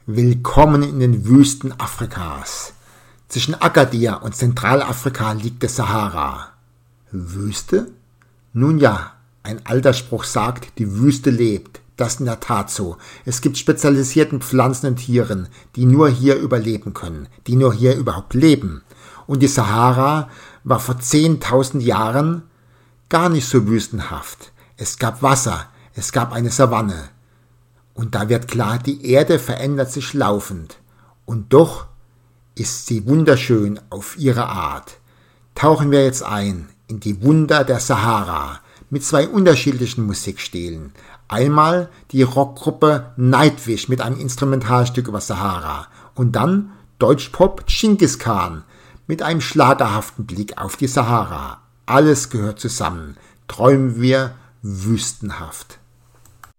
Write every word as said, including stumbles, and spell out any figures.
Willkommen in den Wüsten Afrikas. Zwischen Agadir und Zentralafrika liegt der Sahara. Wüste? Nun ja, ein alter Spruch sagt, die Wüste lebt. Das ist in der Tat so. Es gibt spezialisierten Pflanzen und Tieren, die nur hier überleben können, die nur hier überhaupt leben. Und die Sahara war vor zehntausend Jahren gar nicht so wüstenhaft. Es gab Wasser, es gab eine Savanne. Und da wird klar, die Erde verändert sich laufend. Und doch ist sie wunderschön auf ihre Art. Tauchen wir jetzt ein in die Wunder der Sahara mit zwei unterschiedlichen Musikstilen. Einmal die Rockgruppe Nightwish mit einem Instrumentalstück über Sahara und dann Deutschpop Genghis Khan mit einem schlagerhaften Blick auf die Sahara. Alles gehört zusammen. Träumen wir wüstenhaft.